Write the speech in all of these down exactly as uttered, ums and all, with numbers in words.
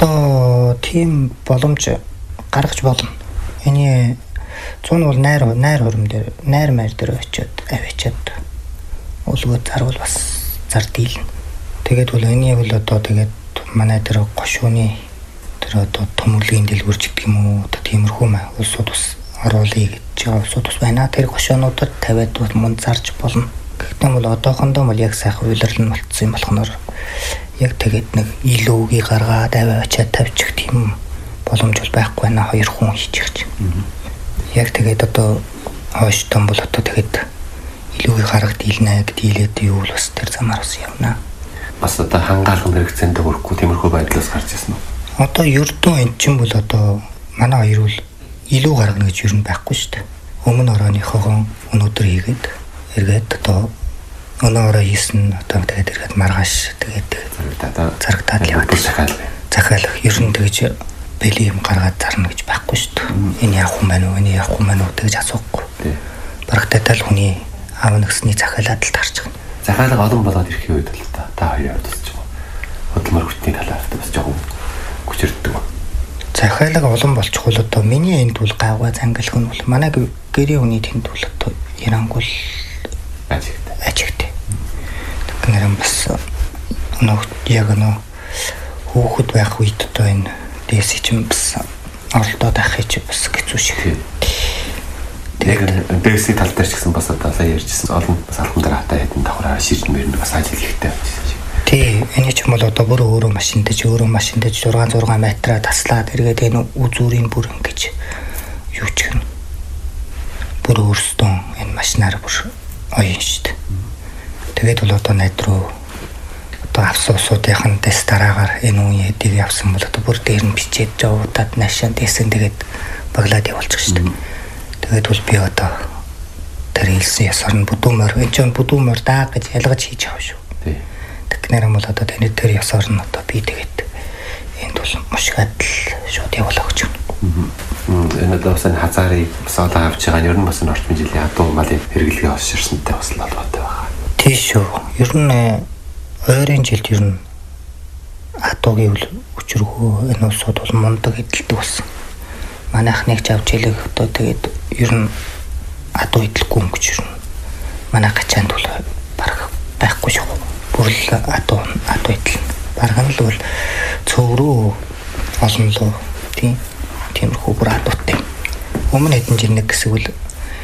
Одоо тийм боломж гаргаж болно. Эний зүүн бол найр найр хөрөм дээр найр майр дээр очиод авчиад өлгөө зарвал бас зар дийлнэ. Тэгээд бол эний бол одоо тэгээд манай дээр гошууны тэр одоо төмөрлөгийн дэлгүүрч гэдэг юм уу одоо тиймэрхүү маа улсууд бас оруулъя гэж байгаа улсууд бас байна. Тэр гошуунуудад тавиад бол мөн зарж болно. Гэхдээ бол одоохондоо бол яг сайхан уйлрал нь болцсон юм болохоор яг тэгээд нэг илүү үгийг гаргаад аваа очиад тавьчих тийм боломж бол байхгүй байна. Хоёр хүн хийчих чинь. Яг тэгээд одоо хойш том бол одоо тэгээд илүү үгийг гаргад дийлнэ гэд дийлээд юу бол бас тэр замаар бас явна. Бас одоо хангаалгын хэрэгцээнд өрөхгүй тиймэрхүү байдлаас гарч ирсэн үү? Одоо ердөө эн чинь бол одоо манай хоёр бол илүү гаргана гэж юу байхгүй шүү дээ. Өмнө орооныхоо өнөөдөр хийгээд эргээд одоо өнөө ороо хийсэн одоо тэгээд эргээд маргааш тэгээд зарагдаад яваад захиалах ер нь тэгж бэлий юм гаргаад зарна гэж байхгүй шүү дээ. Энэ явах юм байна уу? Энэ явах юм байна уу гэж асуухгүй. Барагтай тал хүний аав нэгсний захиалаад л таарч байгаа. Захиалга олон болоод ирэхийн үед л та та хоёроо тусч байгаа. Хөдөлмөр хүчний талаар бас жоохон хүчирддэг. Захиалга олон болчих бол одоо миний энд бол гавга зангилх нь бол манай гэрийн хүний тэнд бол одоо Ирангул ажигтай. Ажигтай. Тэгэхээр бас нөх яг нөө хөөхд байх үед одоо энэ дэс чинь бас оролдоод авах чи бас хэцүү шиг. Тэгээд дэс тал дээр ч гэсэн бас одоо сая ярьжсэн олон бас алхам дээр хатаа хэдэн давхраа ширж мөрөнд бас ажил хийхтэй байна. Тий, энэ ч юм бол одоо бүр өөрөө машиндаж өөрөө машиндаж шугам шугам метра таслаад эргээд энэ үзүүрийн бүр ингэж юу ч гэн. Бүр өөрсдөө энэ машинаар бүр оён шүү дээ. Тэгээд бол одоо найд руу одоо авсуусуудын дэс дараагаар энэ үе дэг явсан бол одоо бүр дээр нь бичээд жавуудад наашаа дэсэн тэгээд баглаад явуулчих шүү дээ. Тэгээд бол би одоо тэр хэлсэн ясаар нь бүдүүмөр энэ ч бүдүүмөр даа гэж ялгаж хийж авах шүү. Тий. Тэгэхээр юм бол одоо таны тэр ясаар нь одоо би тэгээд энд бол мушгаад л шууд явуулаа гэж байна. Энэ одоо бас хазаарыг бас олон авч байгаа нь ер нь бас энэ орчмын жилийн адуу малын хэрэглэгээ хосширсантай бас л холбоотой байна. Тий шүү. Ер нь ойрын жилд ер нь адуугийн өчргөө энэ улсууд бол мундаг эдэлдэг болсон. Манайхныг ч авч илэг одоо тэгээд ер нь адуу эдлэхгүй юм гэж ер нь манай гачаанд бол барах байхгүй шүү. Бүр л адуу адуу эдэл. Барган л бол цөөрөө олон лөө тийм тиймэрхүү бүр адуутай. Өмнө хэдэн жил нэг хэсэг бол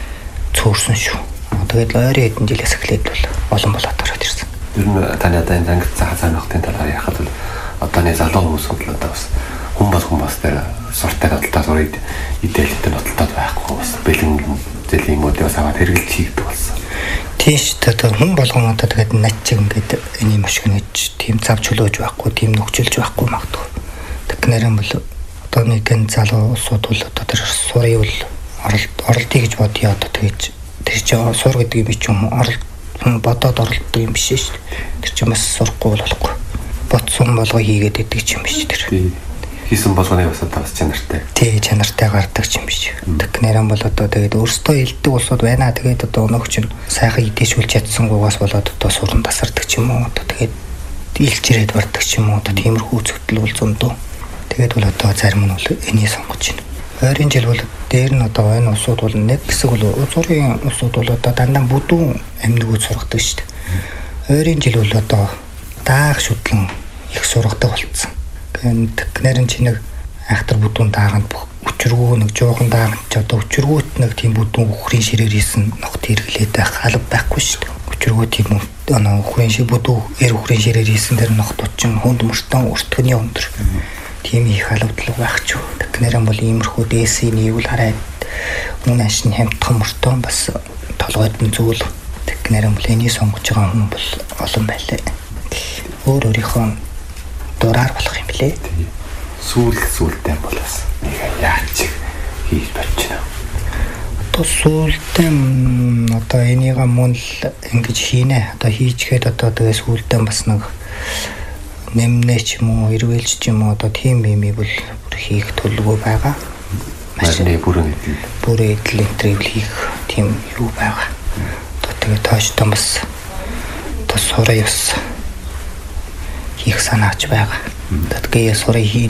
цөөрсөн шүү. Тэгээд ойрын хэдэн жилээс эхлээд бол олон болоод ороод ирсэн. Ер нь таны одоо энэ ангид цаа цаа нөхтийн талаар ярихад бол одооны залуу хүмүүс бол одоо бас хүн бол хүмүүс дээр суртаа бодлоо сурыг идэлтэй бодлоо байхгүй бас бэлэн зэлийн модоос аваад хэрэглэж хийгдэг болсон. Тийш одоо хүн болгон одоо тэгээд над чиг ингээд энэ юм шиг нэгж тийм зав чөлөөж байхгүй тийм нөхцөлж байхгүй магадгүй. Тэгэхээр бол одоо нэгэн залуу улсууд бол одоо тэр сурыг бол оролт оролтыг гэж бодъё одоо тэгэж тэр чинь сур гэдэг юм чи юм оролт бодоод оролтдог юм биш шүү дээ. Тэр чинь бас сурахгүй болохгүй. Ботсон болгоо хийгээд идэг юм биш тэр. Хийсэн болгоны бас одоо бас чанартай. Тий, чанартай гардаг юм биш. Тэгэхээр бол одоо тэгээд өөрсдөө илдэг улсууд байна. Тэгээд одоо өнөөгч нь сайхан идэвшүүлж чадсангуугаас болоод одоо суран тасардаг юм уу? Одоо тэгээд илчирээд бардаг юм уу? Одоо тиймэрхүү үзэгдэл бол зөндөө. Тэгээд бол одоо зарим нь бол энийг сонгож байна. Ойрын жил бол дээр нь одоо энэ улсууд бол нэг хэсэг бол узуурын улсууд бол одоо дандаа бүдүүн амьнагуд сургадаг шүү дээ. Ойрын жил бол одоо даах шүтлэн их сургадаг болцсон. Тэгэхээр чи нэг айхтар бүдүүн дааганд өчргөө нэг жоохон дааганд ч одоо өчргөөт нэг тийм бүдүүн үхрийн ширээр хийсэн ногт хэрэглээд байх алба байхгүй шүү дээ. Өчргөө тийм оноо үхрийн шир бүдүү эр үхрийн ширээр хийсэн дэр ногтууд чинь хүнд мөртөн өртгөний өндөр. Тийм их албадлаг байх ч. Тэгэхээр бол иймэрхүү дэсийн нийгүүл хараад мөн ашин хямдхан мөртөн бас толгойд нь зүйл. Тэгэхээр бол энийг сонгож байгаа хүн бол олон байлаа. Өөр өөрийнхөө дураар болох юм блэ. Сүүл сүүлтэй болоос нэг яач хийж болчихно. Одоо сүүлдээ одоо энийг мөн л ингэж хийнэ. Одоо хийчихэд одоо тэгээ сүүлдээ бас нэг нэмнэ ч юм уу, эрвэлж ч юм уу одоо тийм юм ийм бол хийх төлөвөө байгаа. Машины бүрэн эдэл. Бүрэн эдэл энтрийг хийх тийм юу байгаа. Одоо тэгээ тоочтой бас одоо сураа ёс хийх санаач байгаа. Тэгэхээр сураа